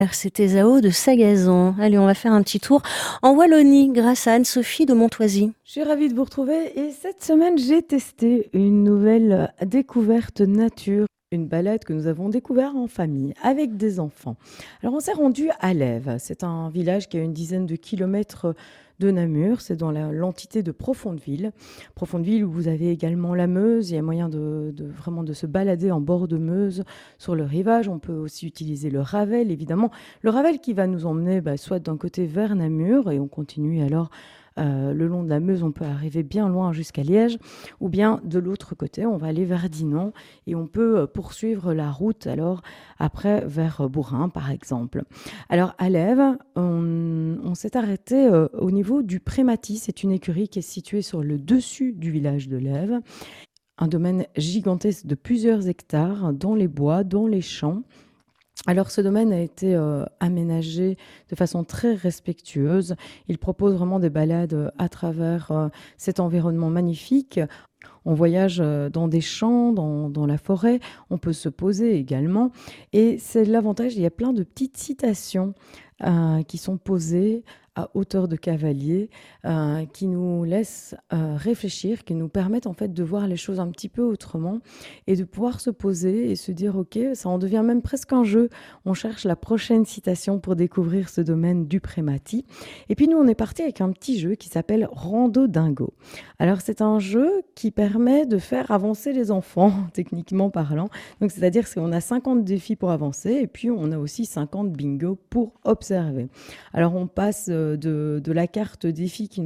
C'était Zao de Sagazan. Allez, on va faire un petit tour en Wallonie grâce à Anne-Sophie de Montoisy. Je suis ravie de vous retrouver et cette semaine, j'ai testé une nouvelle découverte nature, une balade que nous avons découverte en famille avec des enfants. Alors, on s'est rendu à Lèves. C'est un village qui a une dizaine de kilomètres de Namur. C'est dans l'entité de Profondeville. Profondeville où vous avez également la Meuse. Il y a moyen vraiment de se balader en bord de Meuse sur le rivage. On peut aussi utiliser le Ravel, évidemment. Le Ravel qui va nous emmener soit d'un côté vers Namur et on continue alors le long de la Meuse, on peut arriver bien loin jusqu'à Liège, ou bien de l'autre côté, on va aller vers Dinan et on peut poursuivre la route alors après vers Bourrin par exemple. Alors à Lèves, on s'est arrêté au niveau du Prématis, c'est une écurie qui est située sur le dessus du village de Lèves, un domaine gigantesque de plusieurs hectares dans les bois, dans les champs. Alors ce domaine a été aménagé de façon très respectueuse. Il propose vraiment des balades à travers cet environnement magnifique. On voyage dans des champs, dans la forêt, on peut se poser également. Et c'est l'avantage, il y a plein de petites citations qui sont posées à hauteur de cavalier, qui nous laissent réfléchir, qui nous permettent en fait de voir les choses un petit peu autrement et de pouvoir se poser et se dire ok, ça en devient même presque un jeu. On cherche la prochaine citation pour découvrir ce domaine du Prématis. Et puis nous, on est parti avec un petit jeu qui s'appelle Rando Dingo. Alors c'est un jeu qui permet de faire avancer les enfants, techniquement parlant. Donc c'est-à-dire qu'on a 50 défis pour avancer et puis on a aussi 50 bingo pour observer. Alors on passe de la carte défi qui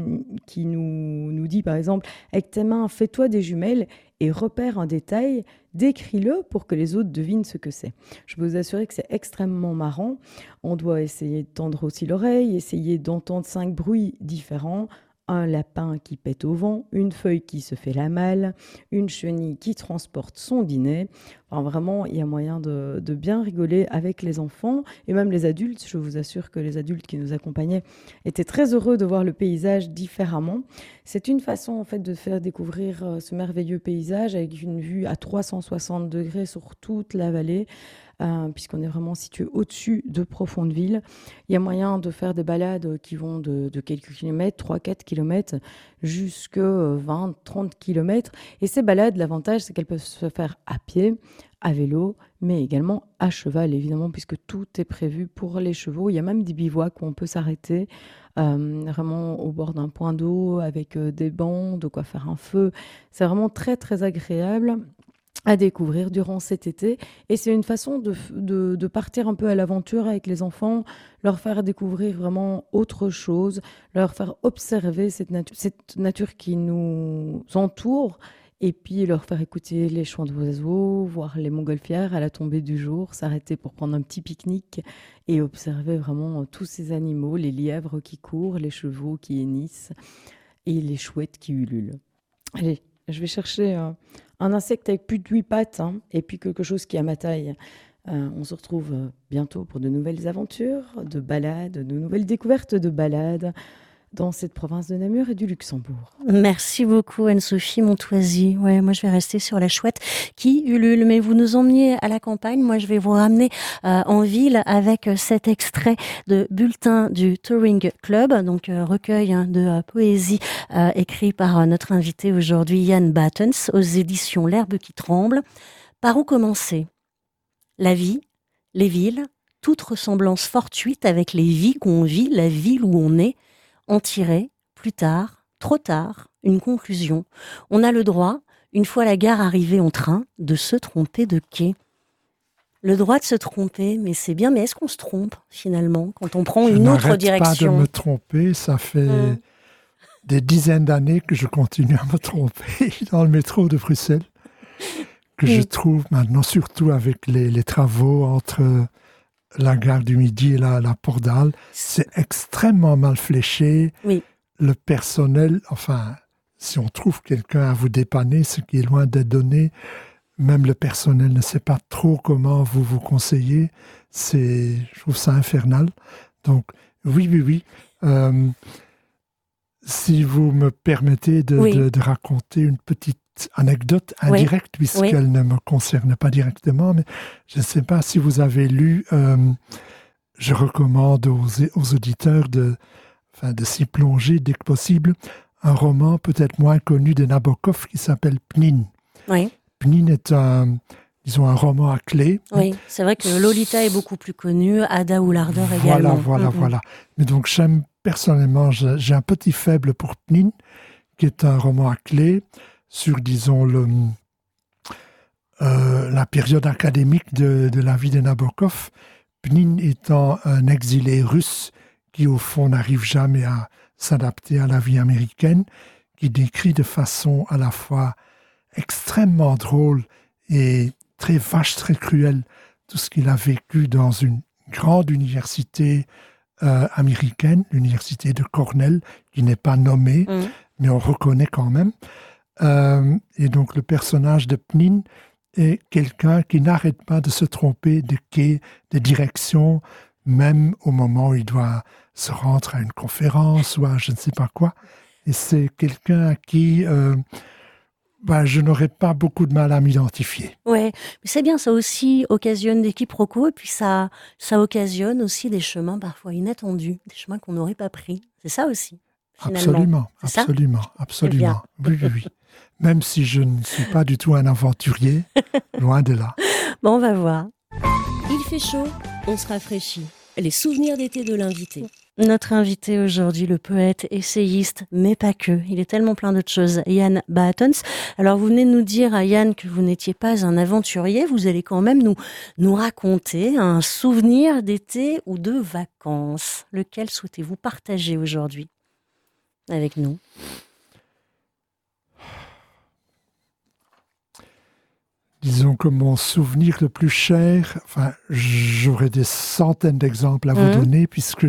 nous dit par exemple avec tes mains fais-toi des jumelles et repère un détail, décris-le pour que les autres devinent ce que c'est. Je peux vous assurer que c'est extrêmement marrant. On doit essayer de tendre aussi l'oreille, essayer d'entendre 5 bruits différents. Un lapin qui pète au vent, une feuille qui se fait la malle, une chenille qui transporte son dîner. Enfin, vraiment, il y a moyen de bien rigoler avec les enfants et même les adultes. Je vous assure que les adultes qui nous accompagnaient étaient très heureux de voir le paysage différemment. C'est une façon en fait de faire découvrir ce merveilleux paysage avec une vue à 360 degrés sur toute la vallée. Puisqu'on est vraiment situé au-dessus de Profondeville. Il y a moyen de faire des balades qui vont de quelques kilomètres, 3-4 kilomètres, jusqu'à 20-30 kilomètres. Et ces balades, l'avantage, c'est qu'elles peuvent se faire à pied, à vélo, mais également à cheval, évidemment, puisque tout est prévu pour les chevaux. Il y a même des bivouacs où on peut s'arrêter, vraiment au bord d'un point d'eau, avec des bancs, de quoi faire un feu. C'est vraiment très, très agréable à découvrir durant cet été. Et c'est une façon de partir un peu à l'aventure avec les enfants, leur faire découvrir vraiment autre chose, leur faire observer cette nature qui nous entoure, et puis leur faire écouter les chants d'oiseaux, voir les montgolfières à la tombée du jour, s'arrêter pour prendre un petit pique-nique et observer vraiment tous ces animaux, les lièvres qui courent, les chevaux qui hennissent et les chouettes qui ululent. Allez, je vais chercher un insecte avec plus de 8 pattes et puis quelque chose qui a ma taille. On se retrouve bientôt pour de nouvelles aventures, de balades, de nouvelles découvertes de balades dans cette province de Namur et du Luxembourg. Merci beaucoup Anne-Sophie Montoisy. Ouais, moi je vais rester sur la chouette qui ulule, mais vous nous emmeniez à la campagne. Moi je vais vous ramener en ville avec cet extrait de bulletin du Touring Club, donc recueil de poésie écrit par notre invité aujourd'hui Yann Battens aux éditions L'Herbe qui tremble. Par où commencer ? La vie, les villes, toute ressemblance fortuite avec les vies qu'on vit, la ville où on est, en tirer, plus tard, trop tard, une conclusion. On a le droit, une fois la gare arrivée en train, de se tromper de quai. Le droit de se tromper, mais c'est bien, mais est-ce qu'on se trompe finalement quand on prend une autre direction ? Je n'arrête pas de me tromper, ça fait des dizaines d'années que je continue à me tromper dans le métro de Bruxelles, que je trouve maintenant, surtout avec les travaux entre la gare du Midi et la Porte d'Arles, c'est extrêmement mal fléché. Oui. Le personnel, enfin, si on trouve quelqu'un à vous dépanner, ce qui est loin d'être donné, même le personnel ne sait pas trop comment vous conseiller. Je trouve ça infernal. Donc, oui. Si vous me permettez de raconter une petite anecdote indirecte, puisqu'elle ne me concerne pas directement, mais je ne sais pas si vous avez lu je recommande aux auditeurs de s'y plonger dès que possible. Un roman peut-être moins connu de Nabokov qui s'appelle Pnine. Oui. Pnine est un roman à clé. Oui, c'est vrai que Lolita est beaucoup plus connu, Ada ou l'Ardeur également. Voilà. Mais donc personnellement, j'ai un petit faible pour Pnine, qui est un roman à clé sur, disons, la période académique de la vie de Nabokov. Pnine étant un exilé russe qui, au fond, n'arrive jamais à s'adapter à la vie américaine, qui décrit de façon à la fois extrêmement drôle et très vache, très cruelle, tout ce qu'il a vécu dans une grande université américaine, l'université de Cornell, qui n'est pas nommée, mais on reconnaît quand même. Et donc le personnage de Pnine est quelqu'un qui n'arrête pas de se tromper de quai, de direction, même au moment où il doit se rendre à une conférence ou à je ne sais pas quoi. Et c'est quelqu'un à qui je n'aurais pas beaucoup de mal à m'identifier. Oui, mais c'est bien, ça aussi occasionne des quiproquos et puis ça occasionne aussi des chemins parfois inattendus, des chemins qu'on n'aurait pas pris. C'est ça aussi, finalement. Absolument. Oui. Même si je ne suis pas du tout un aventurier, loin de là. Bon, on va voir. Il fait chaud, on se rafraîchit. Les souvenirs d'été de l'invité. Notre invité aujourd'hui, le poète, essayiste, mais pas que. Il est tellement plein d'autres choses. Jan Baatons. Alors, vous venez de nous dire, Jan, que vous n'étiez pas un aventurier. Vous allez quand même nous raconter un souvenir d'été ou de vacances. Lequel souhaitez-vous partager aujourd'hui avec nous ? Disons que mon souvenir le plus cher, j'aurais des centaines d'exemples à vous donner, puisque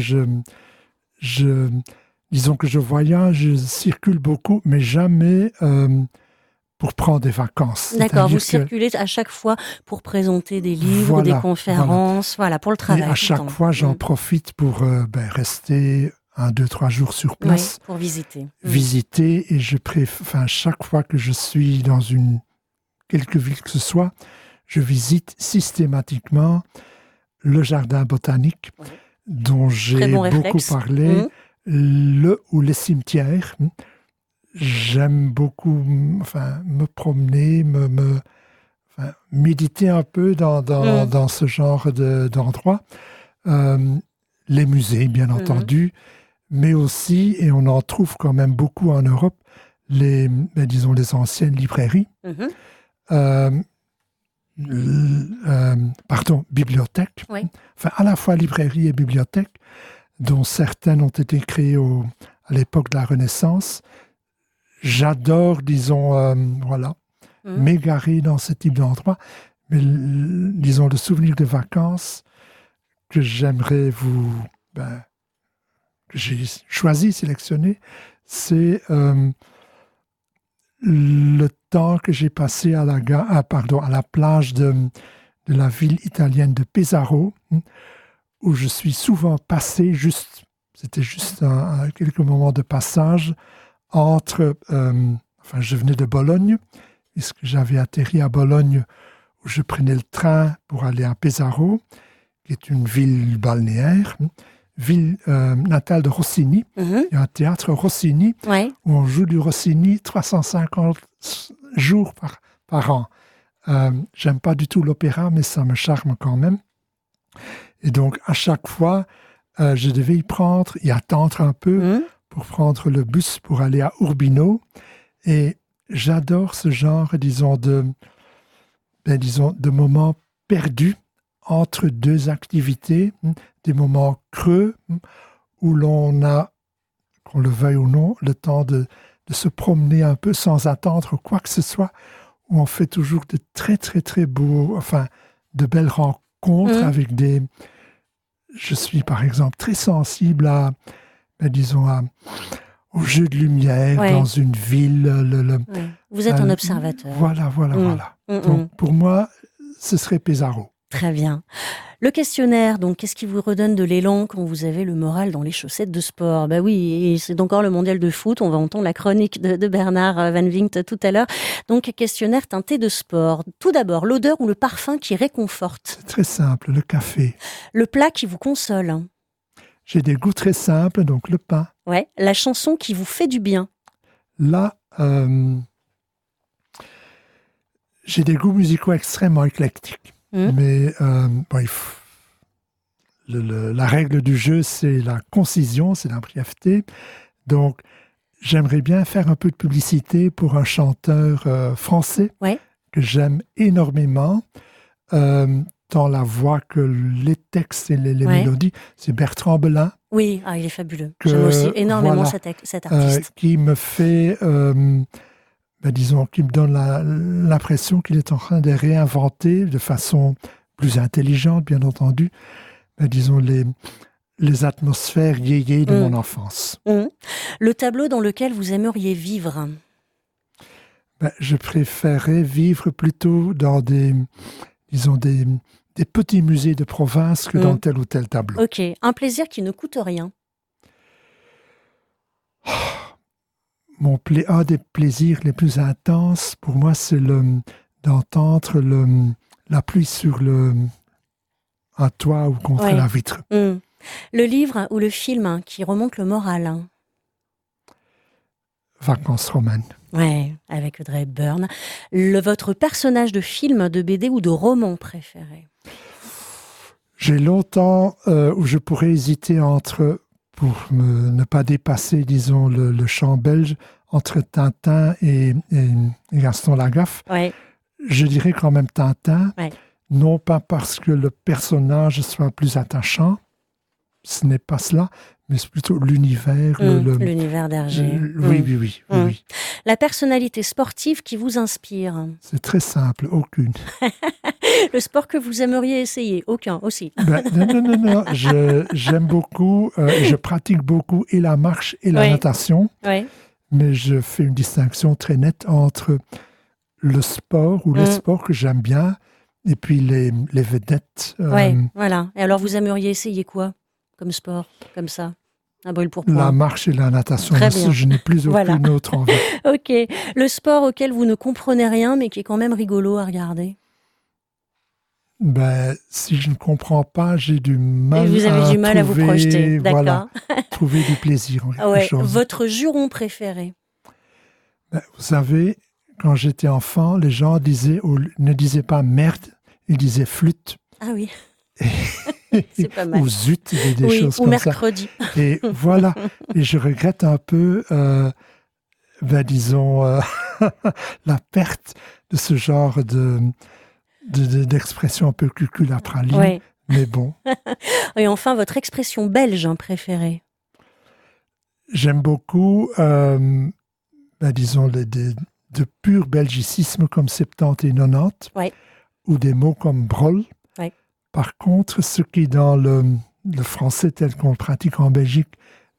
disons que je voyage, je circule beaucoup, mais jamais pour prendre des vacances. D'accord, vous circulez à chaque fois pour présenter des livres, des conférences, pour le travail. Et à chaque fois, j'en profite pour rester 1, 2, 3 jours sur place. Oui, pour visiter. Visiter, et chaque fois que je suis dans quelque ville que ce soit, je visite systématiquement le jardin botanique dont j'ai beaucoup parlé, ou les cimetières. J'aime beaucoup me promener, méditer un peu dans ce genre d'endroit. Les musées, bien entendu, mais aussi, et on en trouve quand même beaucoup en Europe, les anciennes librairies. Bibliothèques, à la fois librairies et bibliothèques, dont certaines ont été créées à l'époque de la Renaissance. J'adore, m'égarer dans ce type d'endroit, mais le souvenir de vacances que j'aimerais que j'ai sélectionné, c'est le temps que j'ai passé à la plage de la ville italienne de Pesaro, où je suis souvent passé, c'était juste quelques moments de passage entre... je venais de Bologne, puisque j'avais atterri à Bologne, où je prenais le train pour aller à Pesaro, qui est une ville balnéaire, ville natale de Rossini. Il y a un théâtre Rossini où on joue du Rossini 350 jours par an. J'aime pas du tout l'opéra, mais ça me charme quand même. Et donc, à chaque fois, je devais y attendre un peu pour prendre le bus pour aller à Urbino. Et j'adore ce genre, de moments perdus entre deux activités, des moments creux où l'on a, qu'on le veuille ou non, le temps de se promener un peu sans attendre quoi que ce soit, où on fait toujours de très, très, très beaux, de belles rencontres avec des... Je suis, par exemple, très sensible au jeu de lumière dans une ville. Vous êtes un observateur. Voilà. Donc, pour moi, ce serait Pesaro. Très bien. Le questionnaire, donc, qu'est-ce qui vous redonne de l'élan quand vous avez le moral dans les chaussettes de sport? Bah oui, et c'est encore le mondial de foot. On va entendre la chronique de Bernard Van Vingt tout à l'heure. Donc, questionnaire teinté de sport. Tout d'abord, l'odeur ou le parfum qui réconforte? C'est très simple, le café. Le plat qui vous console? J'ai des goûts très simples, donc le pain. Ouais. La chanson qui vous fait du bien? Là, j'ai des goûts musicaux extrêmement éclectiques. Mais la règle du jeu, c'est la concision, c'est la brièveté. Donc, j'aimerais bien faire un peu de publicité pour un chanteur français que j'aime énormément, tant la voix que les textes et les mélodies. C'est Bertrand Belin. Oui, il est fabuleux. J'aime aussi énormément cet artiste. Qui me fait... disons, qui me donne l'impression qu'il est en train de réinventer de façon plus intelligente, bien entendu, disons, les atmosphères yéyé de mon enfance. Le tableau dans lequel vous aimeriez vivre? Je préférerais vivre plutôt dans des petits musées de province que dans tel ou tel tableau. Ok. Un plaisir qui ne coûte rien? Un des plaisirs les plus intenses pour moi, c'est d'entendre la pluie sur un toit ou contre la vitre. Le livre ou le film qui remonte le moral? Vacances romaines. Ouais, avec Audrey Hepburn. Votre personnage de film, de BD ou de roman préféré? J'ai longtemps où je pourrais hésiter entre... pour ne pas dépasser, disons, le champ belge, entre Tintin et Gaston Lagaffe. Je dirais quand même Tintin, non pas parce que le personnage soit plus attachant, ce n'est pas cela, mais c'est plutôt l'univers. L'univers d'Hergé. Oui. La personnalité sportive qui vous inspire? C'est très simple, aucune. Le sport que vous aimeriez essayer? Aucun aussi. Non. J'aime beaucoup, je pratique beaucoup et la marche et la natation. Mais je fais une distinction très nette entre le sport ou les sports que j'aime bien et puis les vedettes. Voilà. Et alors, vous aimeriez essayer quoi comme sport, comme ça? Un brûle pour point. La marche et la natation. Très bien. Je n'ai plus aucune autre envie. Ok. Le sport auquel vous ne comprenez rien, mais qui est quand même rigolo à regarder? Si je ne comprends pas, j'ai du mal. Et vous avez du mal à vous projeter, d'accord. Voilà, trouver du plaisir en quelque chose. Votre juron préféré? Vous savez, quand j'étais enfant, les gens ne disaient pas merde, ils disaient flûte. Ah oui. C'est pas mal. Ou zut, des choses comme mercredi. Ça. Et voilà. Et je regrette un peu, disons, la perte de ce genre d'expression un peu cuculapraline. Mais bon. Et enfin, votre expression belge préférée? J'aime beaucoup, disons, de pur belgicisme comme 70 et 90, ou des mots comme brol. Par contre, ce qui, dans le français tel qu'on le pratique en Belgique,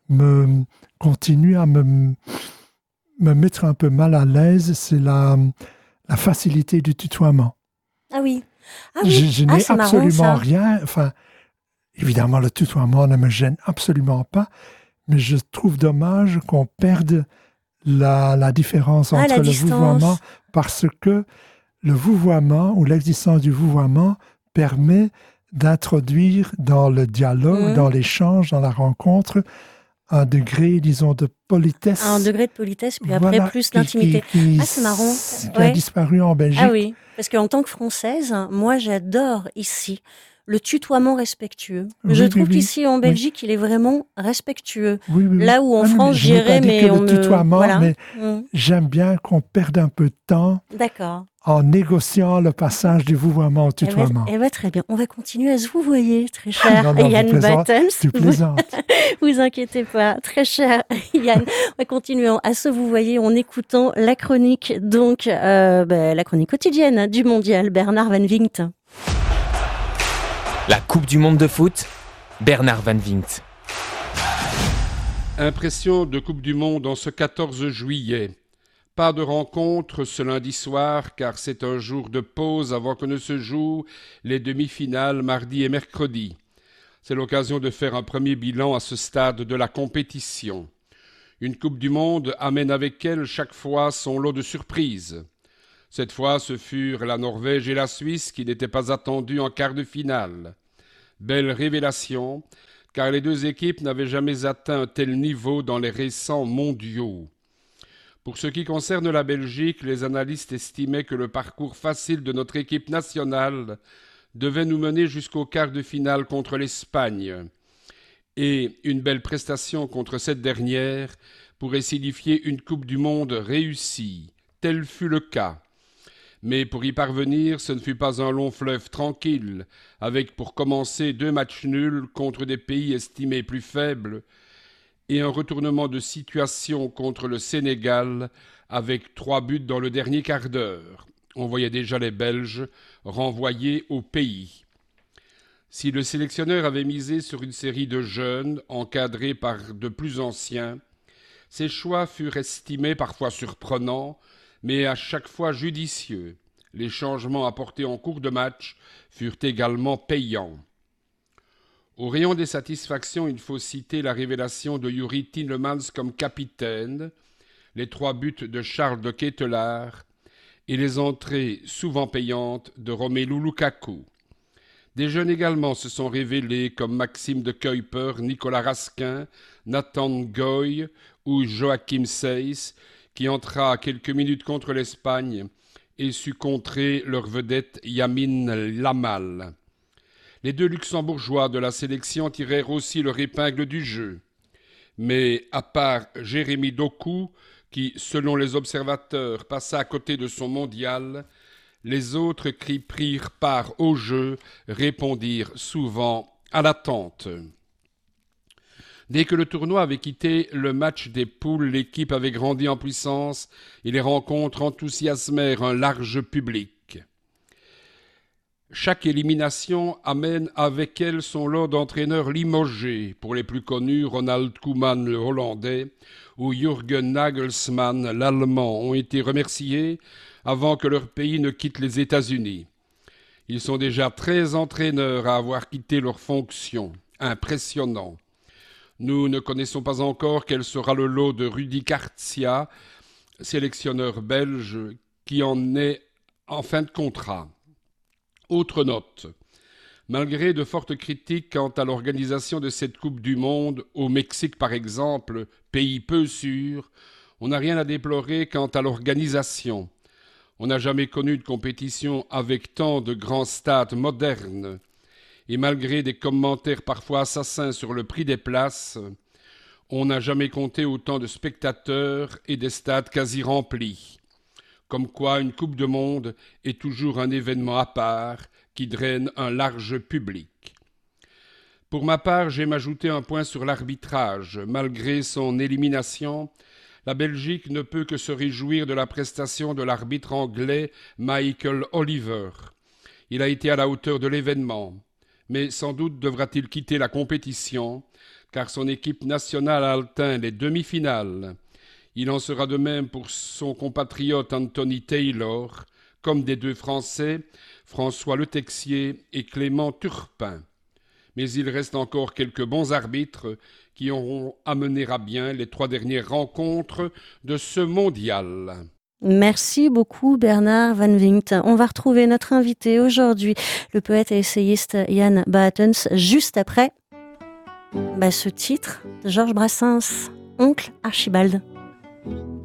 continue à me mettre un peu mal à l'aise, c'est la facilité du tutoiement. Ah oui. Je n'ai absolument marrant, rien. Enfin, évidemment, le tutoiement ne me gêne absolument pas, mais je trouve dommage qu'on perde la différence entre le vouvoiement, parce que le vouvoiement ou l'existence du vouvoiement permet d'introduire dans le dialogue, dans l'échange, dans la rencontre, un degré, disons, de politesse. Un degré de politesse, puis après plus d'intimité. C'est marrant. Qui a disparu en Belgique. Ah oui, parce qu'en tant que Française, moi j'adore ici le tutoiement respectueux. Je trouve qu'ici en Belgique, il est vraiment respectueux. Là où en France, j'irais, mais on tutoiement, mais j'aime bien qu'on perde un peu de temps. D'accord. En négociant le passage du vouvoiement au tutoiement. Très bien. On va continuer à se vouvoyer, très cher Yann Battens. Tu plaisantes. Vous inquiétez pas, très cher Yann. On va continuer à se vouvoyer en écoutant la chronique, donc la chronique quotidienne du mondial, Bernard Van Vingt. La Coupe du Monde de foot, Bernard Van Vingt. Impression de Coupe du Monde en ce 14 juillet. Pas de rencontre ce lundi soir, car c'est un jour de pause avant que ne se jouent les demi-finales mardi et mercredi. C'est l'occasion de faire un premier bilan à ce stade de la compétition. Une Coupe du Monde amène avec elle chaque fois son lot de surprises. Cette fois, ce furent la Norvège et la Suisse qui n'étaient pas attendues en quart de finale. Belle révélation, car les deux équipes n'avaient jamais atteint un tel niveau dans les récents mondiaux. Pour ce qui concerne la Belgique, les analystes estimaient que le parcours facile de notre équipe nationale devait nous mener jusqu'au quart de finale contre l'Espagne. Et une belle prestation contre cette dernière pourrait signifier une Coupe du Monde réussie. Tel fut le cas. Mais pour y parvenir, ce ne fut pas un long fleuve tranquille, avec pour commencer 2 matchs nuls contre des pays estimés plus faibles, et un retournement de situation contre le Sénégal, avec 3 buts dans le dernier quart d'heure. On voyait déjà les Belges renvoyés au pays. Si le sélectionneur avait misé sur une série de jeunes, encadrés par de plus anciens, ses choix furent estimés parfois surprenants, mais à chaque fois judicieux. Les changements apportés en cours de match furent également payants. Au rayon des satisfactions, il faut citer la révélation de Yuri Tielemans comme capitaine, les 3 buts de Charles de Ketelaar et les entrées souvent payantes de Romelu Lukaku. Des jeunes également se sont révélés comme Maxime de Kuyper, Nicolas Raskin, Nathan Goy ou Joachim Seyss, qui entra quelques minutes contre l'Espagne et sut contrer leur vedette Yamin Lamal. Les 2 luxembourgeois de la sélection tirèrent aussi leur épingle du jeu. Mais à part Jérémy Doku, qui, selon les observateurs, passa à côté de son mondial, les autres qui prirent part au jeu répondirent souvent à l'attente. Dès que le tournoi avait quitté le match des poules, l'équipe avait grandi en puissance et les rencontres enthousiasmèrent un large public. Chaque élimination amène avec elle son lot d'entraîneurs limogés. Pour les plus connus, Ronald Koeman, le Hollandais, ou Jürgen Nagelsmann, l'Allemand, ont été remerciés avant que leur pays ne quitte les États-Unis. Ils sont déjà 13 entraîneurs à avoir quitté leurs fonctions. Impressionnant. Nous ne connaissons pas encore quel sera le lot de Rudi Garcia, sélectionneur belge, qui en est en fin de contrat. Autre note. Malgré de fortes critiques quant à l'organisation de cette Coupe du Monde, au Mexique par exemple, pays peu sûr, on n'a rien à déplorer quant à l'organisation. On n'a jamais connu une compétition avec tant de grands stades modernes. Et malgré des commentaires parfois assassins sur le prix des places, on n'a jamais compté autant de spectateurs et des stades quasi remplis. Comme quoi une Coupe du Monde est toujours un événement à part qui draine un large public. Pour ma part, j'aime ajouter un point sur l'arbitrage. Malgré son élimination, la Belgique ne peut que se réjouir de la prestation de l'arbitre anglais Michael Oliver. Il a été à la hauteur de l'événement. Mais sans doute devra-t-il quitter la compétition, car son équipe nationale a atteint les demi-finales. Il en sera de même pour son compatriote Anthony Taylor, comme des 2 Français, François Le Texier et Clément Turpin. Mais il reste encore quelques bons arbitres qui auront amené à bien les 3 dernières rencontres de ce mondial. Merci beaucoup Bernard Van Vingt. On va retrouver notre invité aujourd'hui, le poète et essayiste Jan Baetens, juste après ce titre de Georges Brassens, Oncle Archibald.